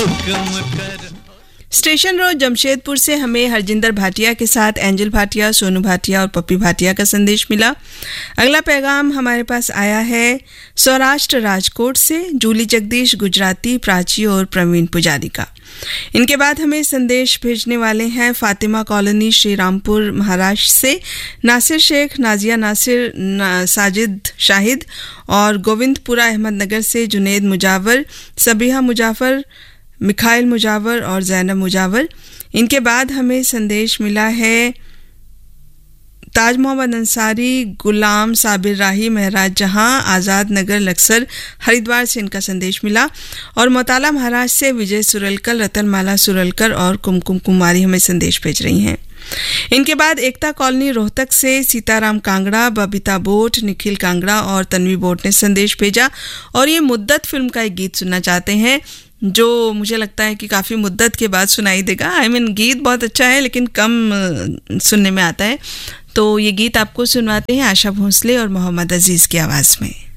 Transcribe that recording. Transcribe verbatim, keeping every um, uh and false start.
Station road Jamshedpur से हमें हरजिंदर भाटिया के साथ एंजल भाटिया, सोनू भाटिया और पप्पी भाटिया का संदेश मिला। अगला पैगाम हमारे पास आया है सौराष्ट्र राजकोट से जूली जगदीश, गुजराती, प्राची और प्रवीण पुजारी का। इनके बाद हमें संदेश भेजने वाले हैं फातिमा कॉलोनी, श्री रामपुर, महाराष्ट्र से नासिर शेख, नाजिया नासिर, ना, साजिद शाहिद और गोविंदपुरा अहमदनगर से जुनेद मुजावर, सबिहा मुजाफर, मिखाइल मुजावर और जैनब मुजावर। इनके बाद हमें संदेश मिला है ताज मोहम्मद अंसारी, गुलाम साबिर राही, महराज जहां, आज़ाद नगर, लक्सर, हरिद्वार से इनका संदेश मिला। और मोताला महाराष्ट्र से विजय सुरलकर, रतनमाला सुरलकर और कुमकुम कुमारी हमें संदेश भेज रही हैं। इनके बाद एकता कॉलोनी रोहतक से सीताराम कांगड़ा, बबीता बोट, निखिल कांगड़ा और तन्वी बोट ने संदेश भेजा और ये मुद्दत फिल्म का एक गीत सुनना चाहते हैं जो मुझे लगता है कि काफ़ी मुद्दत के बाद सुनाई देगा। आई I मीन mean, गीत बहुत अच्छा है लेकिन कम सुनने में आता है, तो ये गीत आपको सुनवाते हैं आशा भोंसले और मोहम्मद अजीज़ की आवाज़ में।